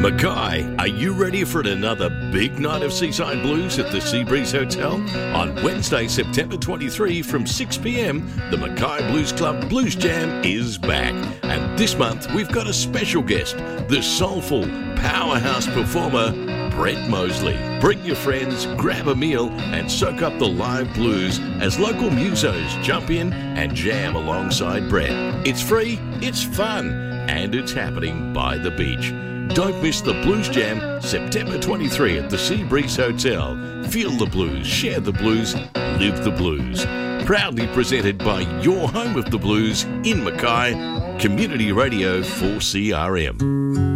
Mackay, are you ready for another big night of Seaside Blues at the Seabreeze Hotel? On Wednesday, September 23 from 6 p.m, the Mackay Blues Club Blues Jam is back. And this month, we've got a special guest, the soulful powerhouse performer, Brett Mosley. Bring your friends, grab a meal, and soak up the live blues as local musos jump in and jam alongside Brett. It's free, it's fun, and it's happening by the beach. Don't miss the Blues Jam, September 23 at the Seabreeze Hotel. Feel the blues, share the blues, live the blues. Proudly presented by your home of the blues in Mackay, Community Radio 4CRM.